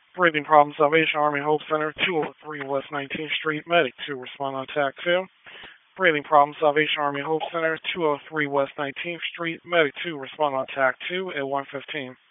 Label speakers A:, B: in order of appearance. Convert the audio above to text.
A: Breathing problem, Salvation Army Hope Center, 203 West 19th Street, Medic 2, respond on attack 2. Breathing problem, Salvation Army Hope Center, 203 West 19th Street, Medic 2, respond on attack 2 at 1:15.